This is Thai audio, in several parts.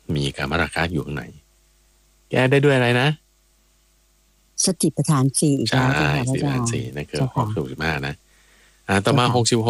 มีกามราคะอยู่ข้างในแก้ได้ด้วยอะไรนะสติปัฏฐาน4อีกแล้วจ้ะค่ะสติปัฏฐาน4นั่นคือ65นะต่อมา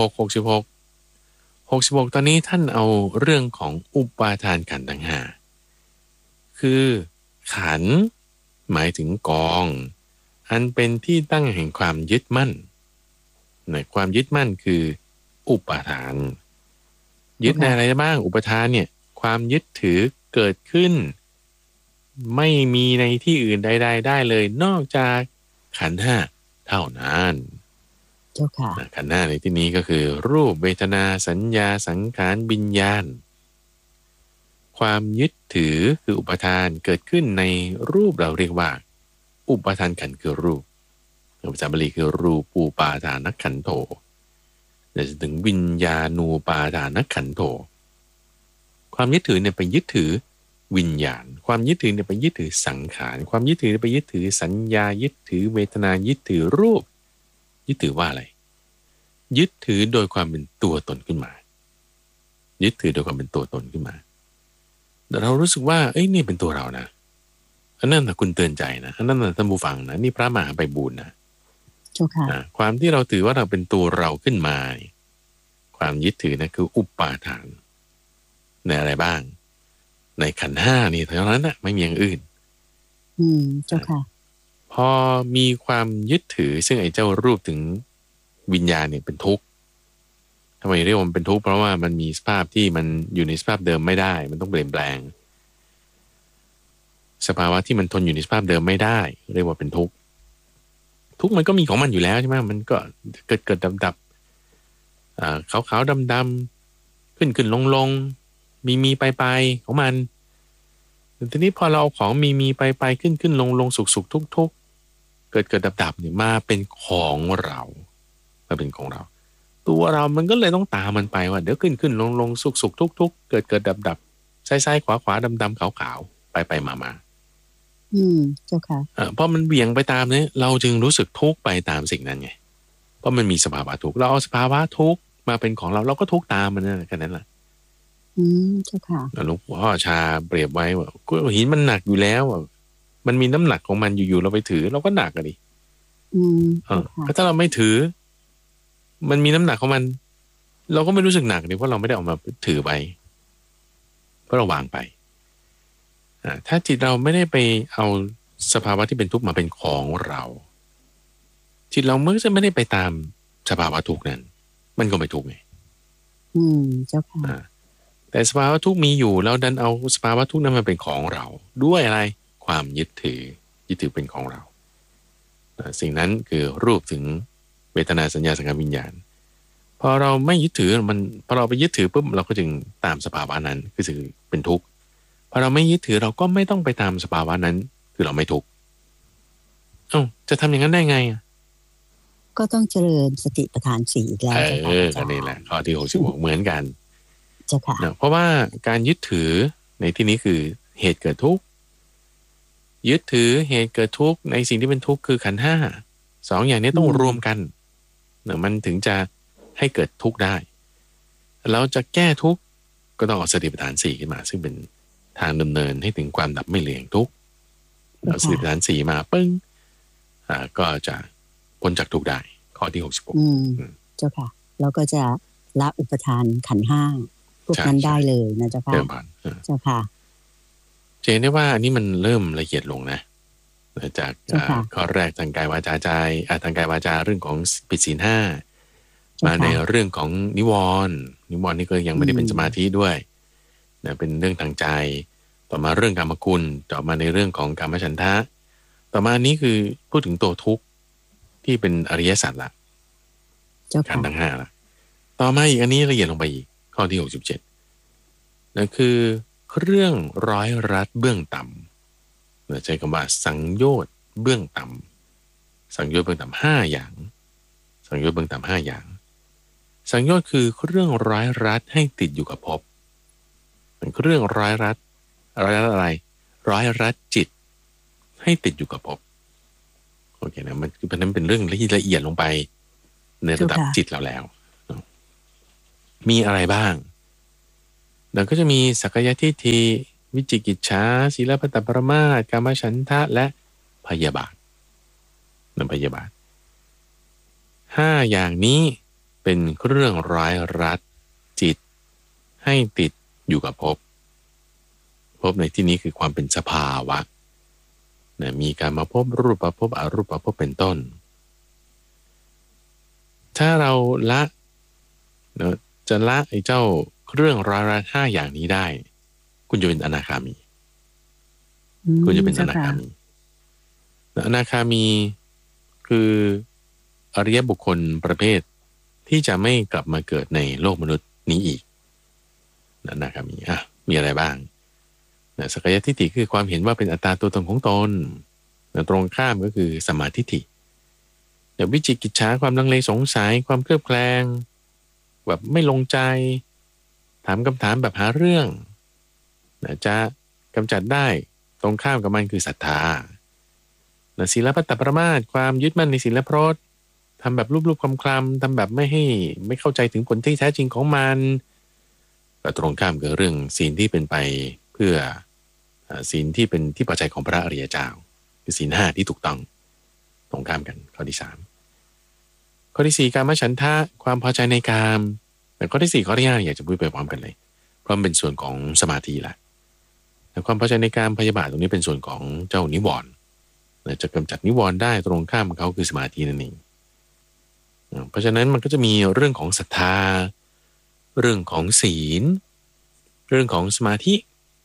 66ตอนนี้ท่านเอาเรื่องของอุปาทานขันธ์ทั้งห้าคือขันธ์หมายถึงกองอันเป็นที่ตั้งแห่งความยึดมั่นในความยึดมั่นคืออุปาทานยึดในอะไรบ้างอุปทานเนี่ยความยึดถือเกิดขึ้นไม่มีในที่อื่นใดๆได้เลยนอกจากขันธ์ห้าเท่านั้นเจ้าค่ะขันธ์ห้าในที่นี้ก็คือรูปเวทนาสัญญาสังขารวิญญาณความยึดถือคืออุปทานเกิดขึ้นในรูปเราเรียกว่าอุปทานขันธ์คือรูปภาษาบาลีคือรูปูปาทานขันโธแต่ถึงวิญญาณูปาทานขันโธความยึดถือเนี่ยไปยึดถือวิญญาณความยึดถือเนี่ยไปยึดถือสังขารความยึดถือไปยึดถือสัญญายึดถือเวทนายึดถือรูปยึดถือว่าอะไรยึดถือโดยความเป็นตัวตนขึ้นมายึดถือโดยความเป็นตัวตนขึ้นมาแต่เรารู้สึกว่าเอ้ยนี่เป็นตัวเรานะอันนั้นนะคุณเตือนใจนะอันนั้นนะท่านผู้ฟังนะนี่พระมหาไพบูลย์นะเจ้าค่ะความที่เราถือว่าเราเป็นตัวเราขึ้นมาความยึดถือนะคืออุปาทานในอะไรบ้างในขันธ์ห้านี่เท่านั้นนะไม่มีอย่างอื่นเจ้าค่ะพอมีความยึดถือซึ่งไอ้เจ้ารูปถึงวิญญาณเนี่ยเป็นทุกข์ทำไมเรียกว่ามันเป็นทุกข์เพราะว่ามันมีสภาพที่มันอยู่ในสภาพเดิมไม่ได้มันต้องเปลี่ยนแปลงสภาวะที่มันทนอยู่ในสภาพเดิมไม่ได้เรียกว่าเป็นทุกข์ทุกข์มันก็มีของมันอยู่แล้วใช่ไหมมันก็เกิดดับขาวดำขึ้นลงมีไปของมันทีนี้พอเราเอาของมีไปขึ้นลงสุกทุกเกิดดับเนี่ยมาเป็นของเรามาเป็นของเราตัวเรามันก็เลยต้องตามมันไปว่าเดี๋ยวขึ้นลงสุกทุกเกิดดับซ้ายขวาดำขาวไปมาเจ้าค่ะเพราะมันเบี่ยงไปตามเนี่ยเราจึงรู้สึกทุกข์ไปตามสิ่งนั้นไงเพราะมันมีสภาวะทุกข์เราเอาสภาวะทุกข์มาเป็นของเราก็ทุกข์ตามมันนั่นแค่นั้นแหละเจ้าค่ะหลวงพ่อชาเปรียบไว้ว่าหินมันหนักอยู่แล้วมันมีน้ำหนักของมันอยู่ๆเราไปถือเราก็หนักอะดิถ้าเราไม่ถือมันมีน้ำหนักของมันเราก็ไม่รู้สึกหนักดิเพราะเราไม่ได้ออกมาถือไปเพราะเราวางไปถ้าจิตเราไม่ได้ไปเอาสภาวะที่เป็นทุกข์มาเป็นของเราจิตเราเมื่อจะไม่ได้ไปตามสภาวะทุกข์นั้นมันก็ไม่ทุกข์ไงเจ้าค่ะแต่สภาวะทุกข์มีอยู่แล้วดันเอาสภาวะทุกข์นั้นมาเป็นของเราด้วยอะไรความยึดถือเป็นของเราสิ่งนั้นคือรูปถึงเวทนาสัญญาสังขารวิญญาณพอเราไม่ยึดถือมันพอเราไปยึดถือปุ๊บเราก็จึงตามสภาวะนั้นคือเป็นทุกข์พอเราไม่ยึดถือเราก็ไม่ต้องไปตามสภาวะนั้นคือเราไม่ทุกข์จะทำอย่างนั้นได้ไงก็ต้องเจริญสติปัฏฐาน4อีกแล้วก็นี่แหละข้อที่66เหมือนกันเจ้าค่ะเพราะว่าการยึดถือในที่นี้คือเหตุเกิดทุกข์ยึดถือเหตุเกิดทุกข์ในสิ่งที่เป็นทุกข์คือขันธ์ห้าสองอย่างนี้ต้องรวมกันมันถึงจะให้เกิดทุกข์ได้เราจะแก้ทุกข์ก็ต้องเอาสติปัฏฐาน4ขึ้นมาซึ่งเป็นทางดำเนินให้ถึงความดับไม่เหลี่ยงทุกข์เอาสติปัฏฐาน4มาปึ้งก็จะพ้นจากทุกข์ได้ข้อที่66 เจ้าค่ะแล้วก็จะละอุปทานขันธ์ห้าพวกนั้นได้เลยนะเจ้าค่ะเจ้าค่ะเจนได้ว่าอันนี้มันเริ่มละเอียดลงนะจากข้อแรกทางกายวาจาใจทางกายวาจาเรื่องของผิดศีลห้ามาในเรื่องของนิวรณ์นี่ก็ยังไม่ได้เป็นสมาธิด้วยนะเป็นเรื่องทางใจต่อมาเรื่องกามคุณต่อมาในเรื่องของกามฉันทะต่อมานี้คือพูดถึงตัวทุกข์ที่เป็นอริยสัจละขันธ์ทั้งห้าละต่อมาอีกอันนี้ละเอียดลงไปอีกข้อที่67นั่นคือเรื่องร้อยรัดเบื้องต่ำเราใช้คำว่าสังโยชน์เบื้องต่ำสังโยชน์เบื้องต่ำ5อย่างสังโยชน์เบื้องต่ำ5อย่างสังโยชน์คือเรื่องร้อยรัดให้ติดอยู่กับภพเป็นเรื่องร้อยรัดอะไรร้อยรัดจิตให้ติดอยู่กับภพโอเคนะมันคือเพราะนั้นเป็นเรื่องที่ละเอียดลงไปในระดับจิตเราแล้วมีอะไรบ้างแล้วก็จะมีสักกายทิฏฐิวิจิกิจฉาศีลพัตตปรมาสกามฉันทะและพยาบาทนั่นพยาบาท5อย่างนี้เป็นเครื่องร้ายรัดจิตให้ติดอยู่กับภพในที่นี้คือความเป็นสภาวะนะมีการมาพบรูปภพอรูปภพเป็นต้นถ้าเราละนะจะละไอ้เจ้าเครื่องร้ายรัด5อย่างนี้ได้คุณจะเป็นอนาคามีคุณจะเป็นอนาคามีอนาคามีคืออริยบุคคลประเภทที่จะไม่กลับมาเกิดในโลกมนุษย์นี้อีกอนาคามีมีอะไรบ้างสักยทิฏฐิคือความเห็นว่าเป็นอัตตาตัวตนของตนตรงข้ามก็คือสัมมาทิฏฐิวิจิกิจฉาความลังเลสงสัยความเคลือบแคลงแบบไม่ลงใจถามคำถามแบบหาเรื่องจะกำจัดได้ตรงข้ามกับมันคือศรัทธาศีลพัตตปรมาสความยึดมั่นในศีลพรตทำแบบรูปๆคลำๆทำแบบไม่เข้าใจถึงผลที่แท้จริงของมันก็ตรงข้ามกับเรื่องศีลที่เป็นไปเพื่อศีลที่เป็นที่พอใจของพระอริยเจ้าคือศีล5ที่ถูกต้องตรงข้ามกันข้อที่3ข้อที่4กามฉันทะความพอใจในกามแต่ข้อที่4ข้อที่5อยากจะพูดไปพร้อมกันเลยเพราะมันเป็นส่วนของสมาธิแหละแต่ความพอใจในกามพยาบาทตรงนี้เป็นส่วนของเจ้านิวรณ์จะกำจัดนิวรณ์ได้ตรงข้ามกับเขาคือสมาธินั่นเองเพราะฉะนั้นมันก็จะมีเรื่องของศรัทธาเรื่องของศีลเรื่องของสมาธิ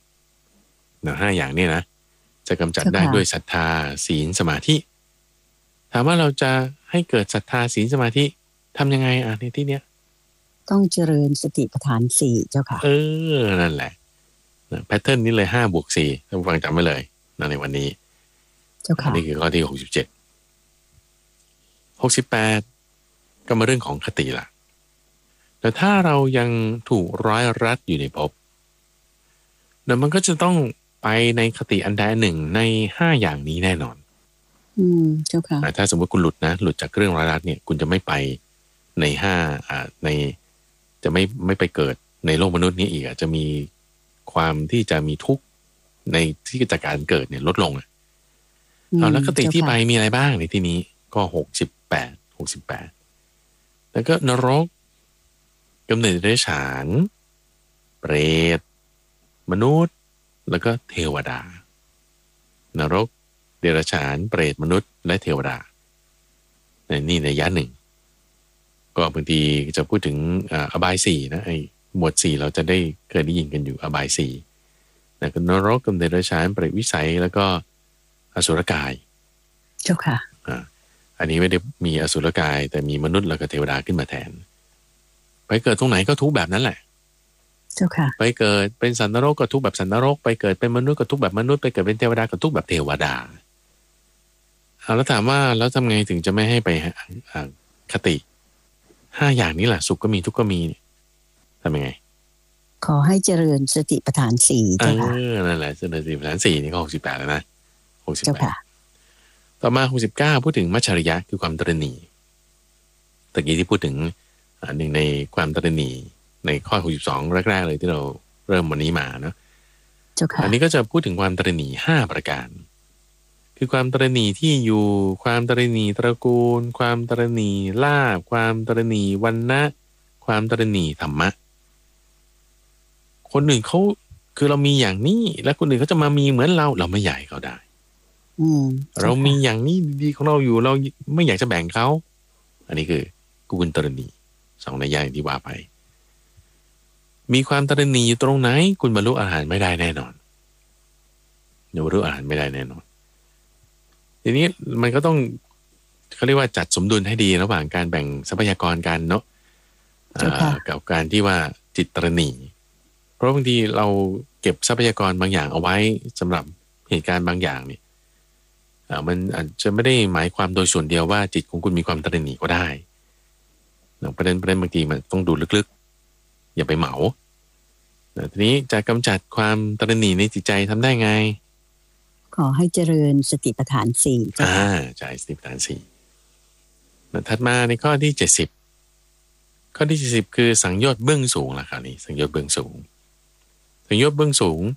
5อย่างนี้นะจะกำจัดได้ด้วยศรัทธาศีลสมาธิถามว่าเราจะให้เกิดศรัทธาศีลสมาธิทำยังไงในที่เนี้ยต้องเจริญสติปัฏฐาน4เจ้าค่ะนั่นแหละแพทเทิร์นนี้เลย5+4ท่านผู้ฟังจำไว้เลยในวันนี้เจ้าค่ะนี่คือข้อที่67ก็มาเรื่องของคติล่ะแต่ถ้าเรายังถูกร้อยรัดอยู่ในภพมันก็จะต้องไปในคติอันใดหนึ่งใน5อย่างนี้แน่นอนเจ้าค่ะถ้าสมมติคุณหลุดจากเรื่องร้อยรัดเนี่ยคุณจะไม่ไปในในจะไม่ไปเกิดในโลกมนุษย์นี้อีกจะมีความที่จะมีทุกข์ในที่จากการเกิดเนี่ยลดลงแล้วคติที่ไปมีอะไรบ้างในที่นี้ก็68แล้วก็นรกกำเนิดเดรัจฉานเปรตมนุษย์แล้วก็เทวดานรกเดรัจฉานเปรตมนุษย์และเทวดานี่ในยะหนึ่งก็บางทีจะพูดถึงอบาย4นะไอ้หมวด4เราจะได้เคยได้ยินกันอยู่อบาย4ก็นรกกำเนิดเดรัจฉานเปรตวิสัยแล้วก็อสุรกายเจ้าค่ะอันนี้ไม่ได้มีอสุรกายแต่มีมนุษย์แล้วก็เทวดาขึ้นมาแทนไปเกิดตรงไหนก็ทุกแบบนั้นแหละเจ้าค่ะไปเกิดเป็นสัตว์นรกก็ทุกแบบสัตว์นรกไปเกิดเป็นมนุษย์ก็ทุกแบบมนุษย์ไปเกิดเป็นเทวดาก็ทุกแบบเทวดาแล้วถามว่าแล้วทำไงถึงจะไม่ให้ไปคติ5อย่างนี้แหละสุขก็มีทุกข์ก็มีทำยังไงขอให้เจริญสติปัฏฐาน4เจ้าค่ะนั่นแหละเจริญสติปัฏฐาน4นี่ก็68แล้วนะ 68 ต่อมา69พูดถึงมัจฉริยะคือความตระหนี่ตะกี้ที่พูดถึงหนึ่งในความตระหนี่ในข้อ62แรกๆเลยที่เราเริ่มวันนี้มาเนาะอันนี้ก็จะพูดถึงความตระหนี่5ประการคือความตระหนี่ที่อยู่ความตระหนี่ตระกูลความตระหนี่ลาภความตระหนี่วรรณะความตระหนี่ธรรมะคนอื่นเขาคือเรามีอย่างนี้แล้วคนอื่นเขาจะมามีเหมือนเราไม่อยากให้เขาได้เรามีอย่างนี้ดีของเราอยู่เราไม่อยากจะแบ่งเขาอันนี้คือกุกุลตระหนี่2นัยยะที่ว่าไปมีความตระหนี่อยู่ตรงไหนคุณบรรลุอรหันต์ไม่ได้แน่นอนบรรลุอรหันต์ไม่ได้แน่นอนทีนี้มันก็ต้องเขาเรียกว่าจัดสมดุลให้ดีระหว่างการแบ่งทรัพยากรกันเนาะกับการที่ว่าจิตตระหนี่เพราะบางทีเราเก็บทรัพยากรบางอย่างเอาไว้สำหรับเหตุการณ์บางอย่างเนี่ยมันอาจจะไม่ได้หมายความโดยส่วนเดียวว่าจิตของคุณมีความตระหนี่ก็ได้ประเด็นบางทีมันต้องดูลึกๆอย่าไปเหมาทีนี้จะกำจัดความตระหนี่ในจิตใจทำได้ไงขอให้เจริญสติปัฏฐาน4 ใช่สติปัฏฐาน4ถัดมาในข้อที่70ข้อที่70คือสังโยชน์เบื้องสูงล่ะครับนี่สังโยชน์เบื้องสูงสังโยชน์เบื้องสูง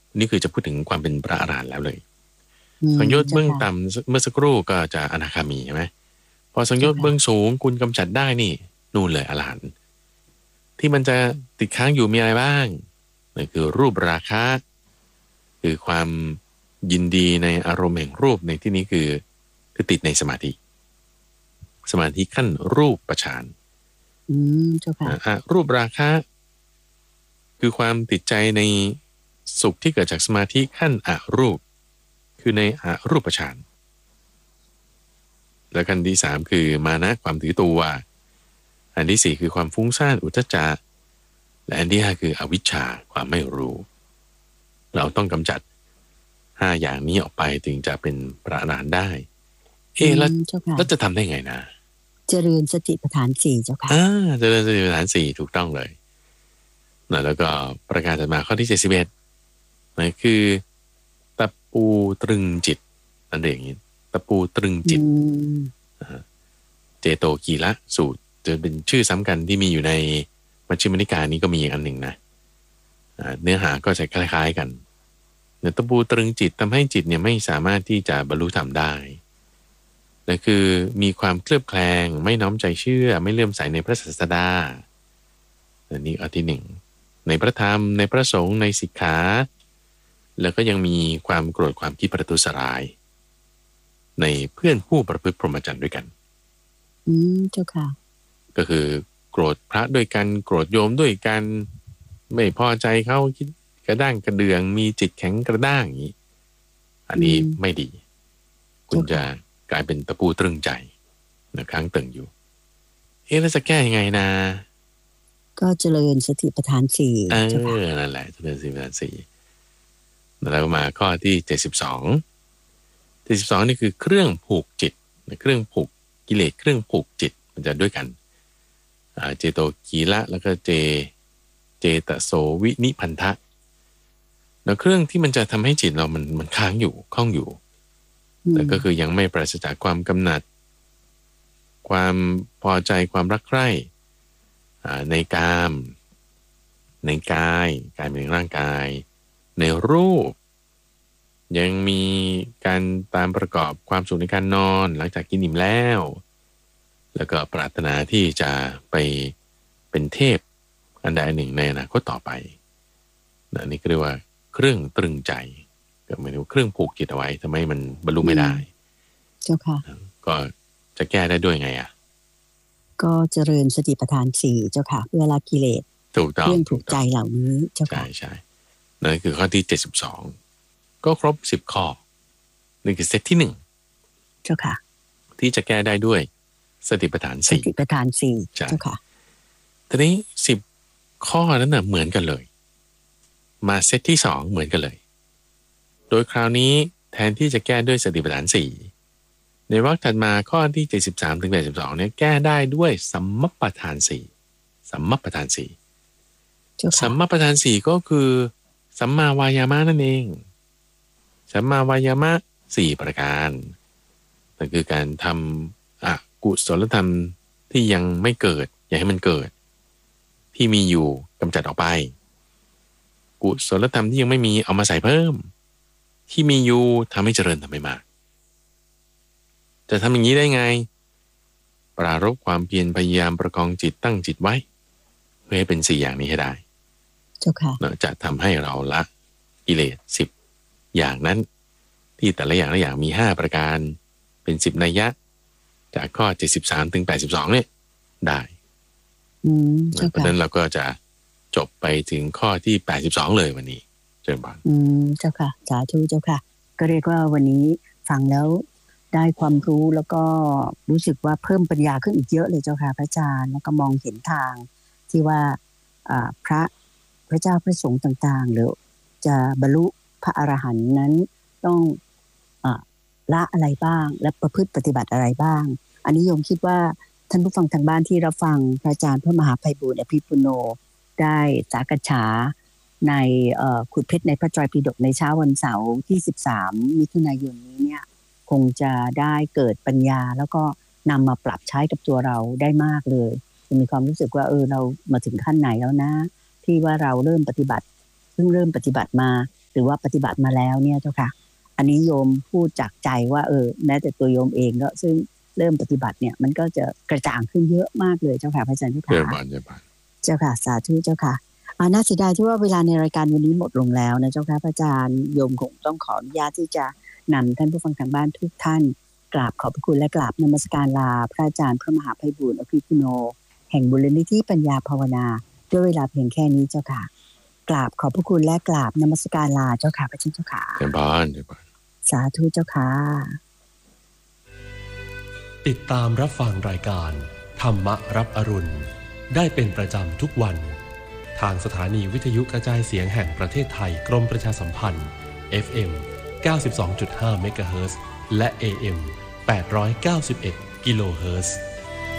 นี่คือจะพูดถึงความเป็นพระอรหันต์แล้วเลยสังโยชน์เบื้องต่ำเมื่อสักครู่ก็จะอนาคามีใช่ไหมพอสังโยชน์เบื้องสูงคุณกำจัดได้นี่นู่นเลยอรหันต์ที่มันจะติดค้างอยู่มีอะไรบ้างนั่นคือรูปราคะคือความยินดีในอารมณ์แห่งรูปในที่นี้คือติดในสมาธิขั้นรูปฌานเจ้าค่ะรูปราคะคือความติดใจในสุขที่เกิดจากสมาธิขั้นอรูปคือในอรูปฌานและขั้นที่3คือมานะความถือตัวอันที่4คือความฟุ้งซ่านอุทธัจจะและอันที่5คืออวิชชาความไม่รู้เราต้องกำจัด5อย่างนี้ออกไปถึงจะเป็นพระอรหันต์ได้แล้วจะทำได้ไงนะเจริญสติปัฏฐาน4เจ้าค่ะเจริญสติปัฏฐาน4ถูกต้องเลยแล้วก็ประการถัดมาข้อที่71นั่นคือตะปูตรึงจิตนั่นเองตะปูตรึงจิตเจโตกีละสูตรจะเป็นชื่อซ้ำกันที่มีอยู่ในมัชฌิมนิกายนี้ก็มีอีกอันหนึ่งนะเนื้อหาก็จะคล้ายๆกันตะปูตรึงจิตทำให้จิตเนี่ยไม่สามารถที่จะบรรลุธรรมได้นั่นคือมีความเคลือบแคลงไม่น้อมใจเชื่อไม่เลื่อมใสในพระศาสดาอันนี้อันที่1ในพระธรรมในพระสงฆ์ในสิกขาแล้วก็ยังมีความโกรธความคิดประทุษร้ายในเพื่อนผู้ประพฤติพรหมจรรย์ด้วยกันเจ้าค่ะก็คือโกรธพระด้วยกันโกรธโยมด้วยกันไม่พอใจเขาคิดกระด้างกระเดืองมีจิตแข็งกระด้างอย่างนี้อันนี้ไม่ดีคุณจะกลายเป็นตะปูตรึงใจค้างตึงอยู่แล้วจะแก้ยังไงนะก็เจริญสติปัฏฐาน4 นั่นแหละเจริญสติปัฏฐาน4แล้วมาข้อที่72นี่คือเครื่องผูกจิตเครื่องผูกกิเลสเครื่องผูกจิตมันจะด้วยกันเจโตกีละแล้วก็เจตโสวินิพันธะแล้วเครื่องที่มันจะทำให้จิตเรามันค้างอยู่คล้องอยู่แต่ก็คือยังไม่ปราศจากความกำหนัดความพอใจความรักใคร่ในกามในกายเป็นร่างกายในรูปยังมีการตามประกอบความสุขในการนอนหลังจากกินอิ่มแล้วก็ปรารถนาที่จะไปเป็นเทพอันใดอันหนึ่งในอนาคตต่อไปนี่ก็เรียกว่าเครื่องตรึงใจก็หมายถึงเครื่องผูกจิตเอาไว้ทำให้มันบรรลุไม่ได้เจ้าค่ะก็จะแก้ได้ด้วยไงก็เจริญสติปัฏฐาน4เจ้าค่ะเพื่อละกิเลสถูกต้องเรื่องถูกใจเหล่านี้เจ้าค่ะใช่นั่นคือข้อที่72ก็ครบ10ข้อนี่คือเซตที่1 เจ้าค่ะที่จะแก้ได้ด้วยสติปัฏฐาน4 สติปัฏฐาน4เจ้าค่ะทีนี้10ข้อนั้นน่ะเหมือนกันเลยมาเซตที่2เหมือนกันเลยโดยคราวนี้แทนที่จะแก้ด้วยสติปัฏฐาน4ในวรรคถัดมาข้อที่73ถึง82เนี่ยแก้ได้ด้วยสัมมัปปทาน4สัมมัปปทาน4สัมมัปปทาน4ก็คือสัมมาวายามะนั่นเองสัมมาวายามะ4ประการนั่นคือการทำกุศลธรรมที่ยังไม่เกิดอย่าให้มันเกิดที่มีอยู่กำจัดออกไปกุศลธรรมที่ยังไม่มีเอามาใส่เพิ่มที่มีอยู่ทำให้เจริญทำให้มากจะทำอย่างนี้ได้ไงปรารภความเพียรพยายามประคองจิตตั้งจิตไว้เพื่อให้เป็น4อย่างนี้ให้ได้เจ้าค่ะจะทำให้เราละกิเลส10อย่างนั้นที่แต่ละอย่างมี5ประการเป็น10นัยยะจากข้อ73ถึง82เนี่ยได้เพราะฉะนั้นเราก็จะจบไปถึงข้อที่82เลยวันนี้เชิญบานเจ้าค่ะสาธุเจ้าค่ะก็เรียกว่าวันนี้ฟังแล้วได้ความรู้แล้วก็รู้สึกว่าเพิ่มปัญญาขึ้นอีกเยอะเลยเจ้าค่ะพระอาจารย์แล้วก็มองเห็นทางที่ว่าพระเจ้าพระสงฆ์ต่างๆหรือจะบรรลุพระอรหันต์นั้นต้องละอะไรบ้างและประพฤติปฏิบัติอะไรบ้างอันนี้โยมคิดว่าท่านผู้ฟังทางบ้านที่รับฟังพระอาจารย์พระมหาไพบูลย์อภิปุโนได้สากฉาในขุดเพชรในพระไตรปิฎกในเช้าวันเสาร์ที่13มิถุนายนนี้เนี่ยคงจะได้เกิดปัญญาแล้วก็นำมาปรับใช้กับตัวเราได้มากเลยจะมีความรู้สึกว่าเรามาถึงขั้นไหนแล้วนะที่ว่าเราเริ่มปฏิบัติเพิ่งเริ่มปฏิบัติมาหรือว่าปฏิบัติมาแล้วเนี่ยเจ้าค่ะอันนี้โยมพูดจากใจว่าแม้แต่ตัวโยมเองก็ซึ่งเริ่มปฏิบัติเนี่ยมันก็จะกระจ่างขึ้นเยอะมากเลยเจ้าค่ะพระอาจารย์เจ้าค่ะเจ้าค่ะสาธุเจ้าค่ะน่าเสียดายที่ว่าเวลาในรายการวันนี้หมดลงแล้วนะเจ้าค่ะพระอาจารย์โยมคงต้องขออนุญาตที่จะนำท่านผู้ฟังทางบ้านทุกท่านกราบขอบพระคุณและกราบนมัสการลาพระอาจารย์พระมหาไพบูลย์อภิปุโนแห่งมูลนิธิปัญญาภาวนาด้วยเวลาเพียงแค่นี้เจ้าค่ะกราบขอบพระคุณและกราบนมัสการลาเจ้าค่ะพระเจ้าค่ะเจ้าบ้านสาธุเจ้าค่ะติดตามรับฟังรายการธรรมรับอรุณได้เป็นประจำทุกวันทางสถานีวิทยุกระจายเสียงแห่งประเทศไทยกรมประชาสัมพันธ์ FM 92.5 เมกะเฮิรตซ์และ AM 891 กิโลเฮิรตซ์